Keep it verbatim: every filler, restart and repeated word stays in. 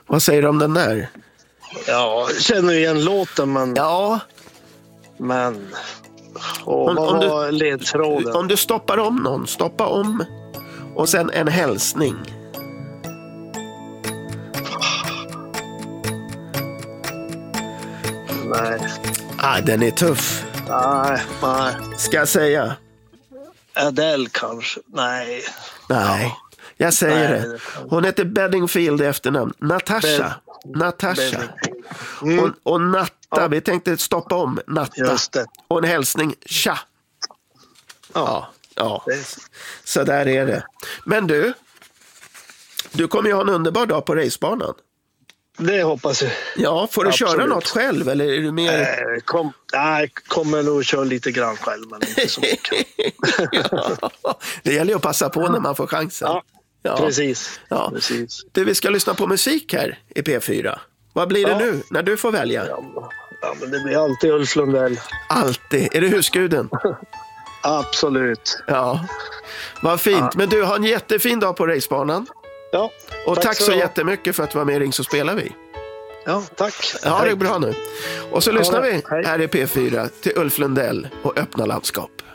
Vad säger du om den där? Ja, jag känner igen låten, men... Ja. Men... Åh, Om, vad om, var du, ledtråden? om du stoppar om någon, stoppa om och sen en hälsning. Nej. Ah, den är tuff. Nej, nej. Ska jag säga? Adele kanske? Nej. Nej, jag säger Nej, det. det kan- Hon heter Bedingfield i efternamn. Natasha. Bed- Natasha. Beding. Mm. Och, och Natta, Ja. vi tänkte stoppa om Natta. Just det. Och en hälsning, tja. Ja, ja. Det- Så där är det. Men du, du kommer ju ha en underbar dag på racebanan. Det hoppas jag. Ja, får du Absolut. köra något själv eller är du mer... Eh, kom, nej, kommer nog köra lite grann själv, men inte så mycket. Ja, det gäller ju att passa på när man får chansen. Ja, Ja. precis. Ja. precis. Du, vi ska lyssna på musik här i P fyra. Vad blir det Ja. nu när du får välja? Ja, ja, men det blir alltid Ulf Lundell. Alltid. Är det husguden? Absolut. Ja. Vad fint. Ja. Men du, har en jättefin dag på racebanan. Ja, Och tack, så så jättemycket jättemycket för att du var med i Ring så spelar vi. Ja, tack. Ja, det är bra nu. Och så lyssnar vi hej. här i P fyra till Ulf Lundell och Öppna landskap.